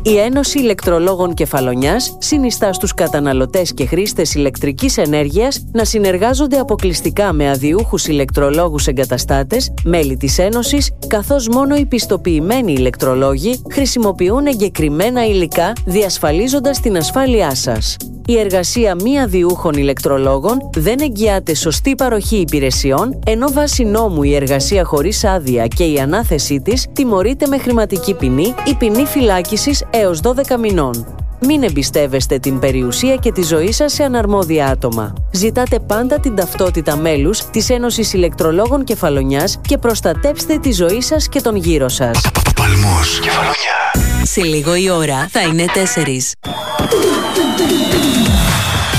Η Ένωση Ηλεκτρολόγων Κεφαλονιάς συνιστά στους καταναλωτές και χρήστες ηλεκτρικής ενέργειας να συνεργάζονται αποκλειστικά με αδιούχους ηλεκτρολόγους εγκαταστάτες, μέλη της Ένωσης, καθώς μόνο οι πιστοποιημένοι ηλεκτρολόγοι χρησιμοποιούν εγκεκριμένα υλικά, διασφαλίζοντας την ασφάλειά σας. Η εργασία μη αδιούχων ηλεκτρολόγων δεν εγγυάται σωστή παροχή υπηρεσιών, ενώ βάσει νόμου η εργασία χωρίς άδεια και η ανάθεσή της τιμωρείται με χρηματική ποινή ή ποινή φυλάκισης έως 12 μηνών. Μην εμπιστεύεστε την περιουσία και τη ζωή σας σε αναρμόδια άτομα. Ζητάτε πάντα την ταυτότητα μέλους της Ένωσης Ηλεκτρολόγων Κεφαλονιάς και προστατέψτε τη ζωή σας και τον γύρο σας. Παλμός, Κεφαλονιά. Σε λίγο η ώρα θα είναι 4.